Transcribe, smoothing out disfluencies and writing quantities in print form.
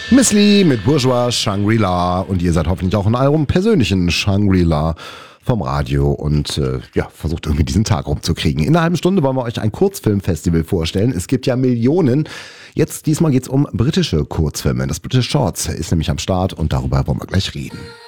Miss Lee mit Bourgeois Shangri-La und ihr seid hoffentlich auch in eurem persönlichen Shangri-La vom Radio und versucht irgendwie diesen Tag rumzukriegen. In einer halben Stunde wollen wir euch ein Kurzfilmfestival vorstellen. Es gibt ja Millionen. Diesmal geht es um britische Kurzfilme. Das British Shorts ist nämlich am Start und darüber wollen wir gleich reden.